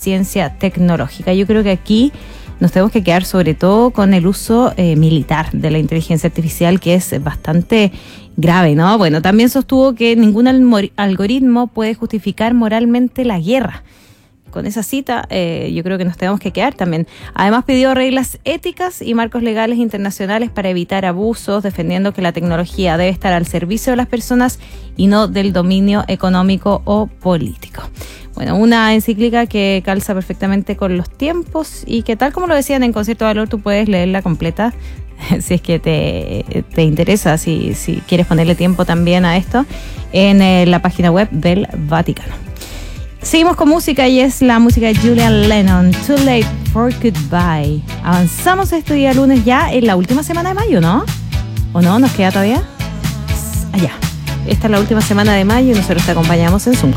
eficiencia tecnológica. Yo creo que aquí nos tenemos que quedar sobre todo con el uso militar de la inteligencia artificial, que es bastante grave, ¿no? Bueno, también sostuvo que ningún algoritmo puede justificar moralmente la guerra. Con esa cita, yo creo que nos tenemos que quedar también. Además, pidió reglas éticas y marcos legales internacionales para evitar abusos, defendiendo que la tecnología debe estar al servicio de las personas y no del dominio económico o político. Bueno, una encíclica que calza perfectamente con los tiempos y que, tal como lo decían en Concierto de Valor, tú puedes leerla completa si es que te interesa, si quieres ponerle tiempo también a esto, en la página web del Vaticano. Seguimos con música y es la música de Julian Lennon, Too Late for Goodbye. Avanzamos este día lunes ya en la última semana de mayo, ¿no? ¿O no? ¿Nos queda todavía? Allá. Esta es la última semana de mayo y nosotros te acompañamos en Zoom.